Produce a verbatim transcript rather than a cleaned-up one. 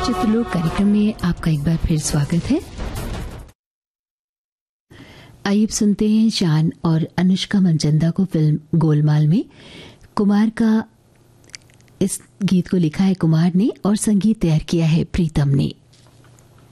चित्रलोक कार्यक्रम में आपका एक बार फिर स्वागत है। आइए सुनते हैं जान और अनुष्का मनचंदा को फिल्म गोलमाल में। कुमार का इस गीत को लिखा है कुमार ने और संगीत तैयार किया है प्रीतम ने।